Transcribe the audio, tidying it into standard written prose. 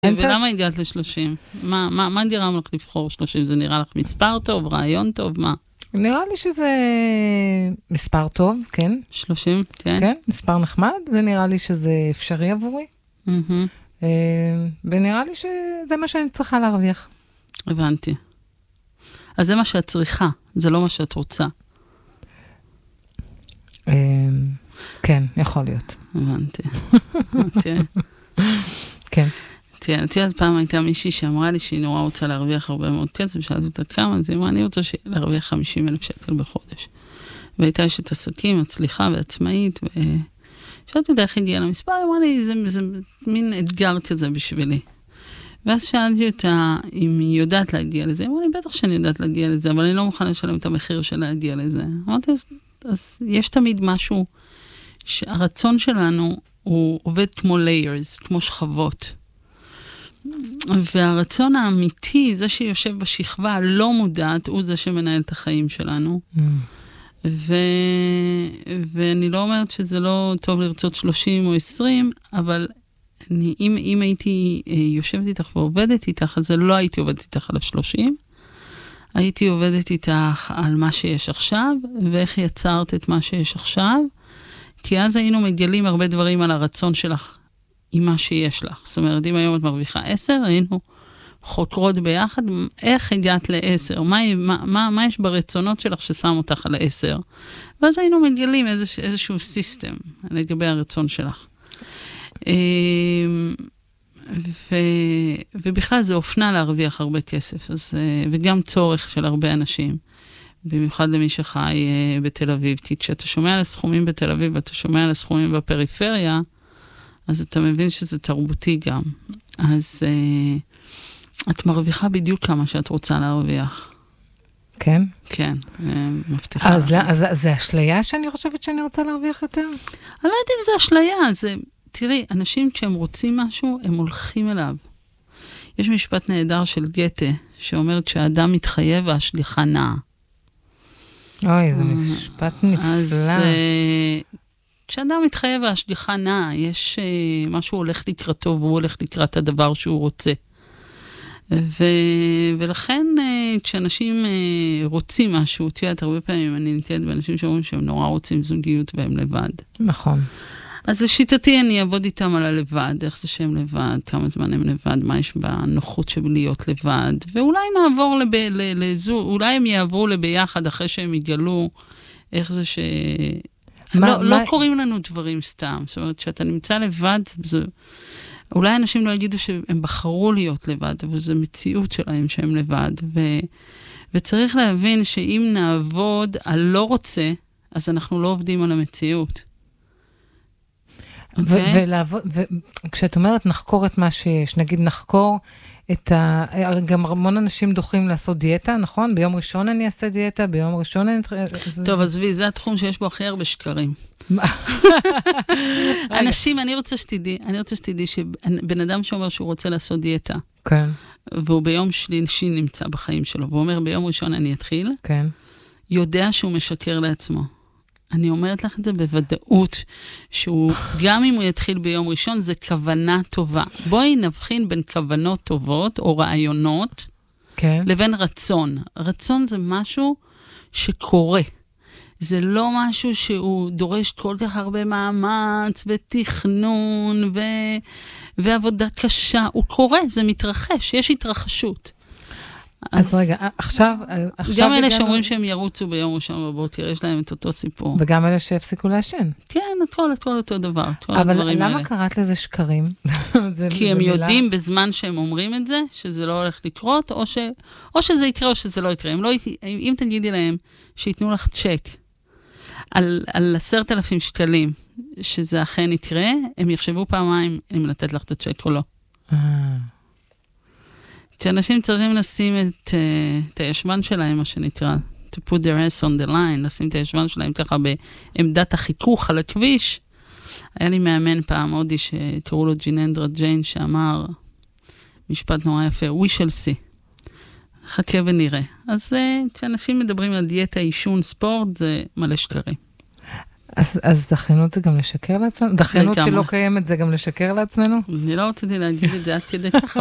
ולמה הגעת ל-30? מה נראה לך לבחור 30? זה נראה לך מספר טוב, רעיון טוב, מה? נראה לי שזה מספר טוב, כן. 30, כן? כן, מספר נחמד, ונראה לי שזה אפשרי עבורי. ונראה לי שזה מה שאני צריכה להרוויח. הבנתי. אז זה מה שאת צריכה, זה לא מה שאת רוצה. כן, יכול להיות. הבנתי. כן. את יודעת, פעם הייתה מישהי שאמרה לי שהיא נורא רוצה להרוויח הרבה מאוד כסף, שאלתי אותה כמה, אז היא אמרה, אני רוצה להרוויח 50,000 שקל בחודש. והייתה אשת עסקים, מצליחה ועצמאית, ושאלתי אותה איך הגיעה למספר, היא אמרה לי, זה מין אתגר כזה בשבילי. ואז שאלתי אותה אם היא יודעת להגיע לזה, היא אמרה לי, בטח שאני יודעת להגיע לזה, אבל אני לא מוכנה לשלם את המחיר של להגיע לזה. אמרתי, אז יש תמיד משהו שהרצון שלנו הוא עובד כמו layers, כמו שכבות. והרצון האמיתי, זה שיושב בשכבה הלא מודעת, הוא זה שמנהל את החיים שלנו. ואני לא אומרת שזה לא טוב לרצות 30 או 20, אבל אם הייתי יושבת איתך ועובדת איתך, אז לא הייתי עובדת איתך על ה-30, הייתי עובדת איתך על מה שיש עכשיו, ואיך יצרת את מה שיש עכשיו, כי אז היינו מגלים הרבה דברים על הרצון שלך, עם מה שיש לך. זאת אומרת, אם היום את מרוויחה 10, היינו חוקרות ביחד, איך הגעת ל-10? מה יש ברצונות שלך ששם אותך על 10? ואז היינו מגלים איזשהו סיסטם לגבי הרצון שלך. ובכלל זה אופנה להרוויח הרבה כסף, וגם צורך של הרבה אנשים, במיוחד למי שחי בתל אביב, כי כשאתה שומע על הסכומים בתל אביב, ואתה שומע על הסכומים בפריפריה, אז אתה מבין שזה תרבותי גם. אז את מרוויחה בדיוק כמה שאת רוצה להרוויח. כן? כן, מבטיחה. אז זה אשליה שאני חושבת שאני רוצה להרוויח יותר? אני לא יודעת אם זה אשליה, תראי, אנשים כשהם רוצים משהו, הם הולכים אליו. יש משפט נהדר של גתה, שאומר, כשהאדם מתחייב, ההשליחה נעה. אוי, זה משפט נפלא. אז כשאדם מתחייב, ההשליחה נעה, יש משהו הולך לקראתו, והוא הולך לקראת הדבר שהוא רוצה. ולכן, כשאנשים רוצים משהו, תיאת, הרבה פעמים אני נתיאת באנשים שאומרים שהם נורא רוצים זוגיות והם לבד. נכון. אז לשיטתי אני אעבוד איתם על הלבד, איך זה שהם לבד, כמה זמן הם לבד, מה יש בנוחות של להיות לבד, ואולי נעבור אולי הם יעברו לביחד אחרי שהם יגלו איך זה לא קוראים לנו דברים סתם, זאת אומרת, שאתה נמצא לבד, אולי אנשים לא יגידו שהם בחרו להיות לבד, אבל זו מציאות שלהם שהם לבד, וצריך להבין שאם נעבוד על לא רוצה, אז אנחנו לא עובדים על המציאות. וכשאת אומרת נחקור את מה שיש, נגיד נחקור גם המון אנשים דוחים לעשות דיאטה, נכון? ביום ראשון אני אעשה דיאטה, ביום ראשון אני... טוב, עזבי, זה התחום שיש בו הכי הרבה שקרים. אנשים, אני רוצה שתדעי שבן אדם שאומר שהוא רוצה לעשות דיאטה, כן. והוא ביום שלישי נמצא בחיים שלו, והוא אומר ביום ראשון אני אתחיל, כן. יודע שהוא משקר לעצמו. אני אומרת לך את זה בוודאות, שהוא, גם אם הוא יתחיל ביום ראשון, זה כוונה טובה. בואי נבחין בין כוונות טובות, או רעיונות, כן. לבין רצון. רצון זה משהו שקורה. זה לא משהו שהוא דורש כל כך הרבה מאמץ, ותכנון, ועבודה קשה. הוא קורה, זה מתרחש, יש התרחשות. אז רגע, עכשיו... גם אלה שאומרים שהם ירוצו ביום ראשון בבוקר, יש להם את אותו סיפור. וגם אלה שהפסיקו לעשן. כן, הכל אותו דבר. אבל למה קראת לזה שקרים? כי הם יודעים בזמן שהם אומרים את זה, שזה לא הולך לקרות, או שזה יקרה או שזה לא יקרה. אם תגידי להם שיתנו לך צ'ק על 10,000 שקלים, שזה אכן יקרה, הם יחשבו פעמיים אם לתת לך את הצ'ק או לא. שאנשים צריכים לשים את הישבן שלהם, מה שנקרא, to put their ass on the line, לשים את הישבן שלהם ככה בעמדת החיכוך על הכביש. היה לי מאמן פעם, הודי שקראו לו ג'יננדרה ג'יין, שאמר משפט נורא יפה, we shall see. חכה ונראה. אז כשאנשים מדברים על דיאטה, עישון, ספורט, זה מלא שקרים. אז דחיינות זה גם לשקר לעצמנו? דחיינות שלא קיימת זה גם לשקר לעצמנו? אני לא רציתי להגיד את זה עד כדי כך,